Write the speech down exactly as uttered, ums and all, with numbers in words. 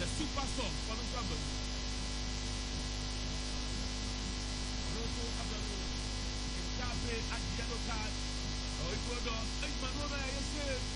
super song for the family. Roto Abdul, Cafe at yellow card. Oh, it was on. Hey, Manona, I say.